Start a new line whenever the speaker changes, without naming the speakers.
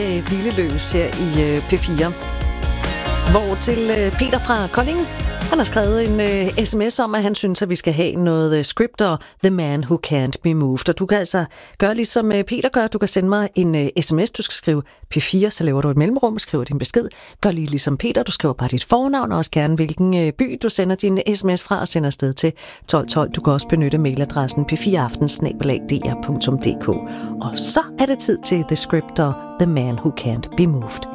Hvileløs her i P4. Hvor til Peter fra Kolding, han har skrevet en sms om, at han synes, at vi skal have noget script og The Man Who Can't Be Moved. Og du kan altså gøre ligesom Peter gør. Du kan sende mig en sms. Du skal skrive P4, så laver du et mellemrum og skriver din besked. Gør lige ligesom Peter. Du skriver bare dit fornavn og også gerne, hvilken by du sender din sms fra og sender afsted til 1212. Du kan også benytte mailadressen p4aften@dr.dk. Og så er det tid til The Script og The Man Who Can't Be Moved.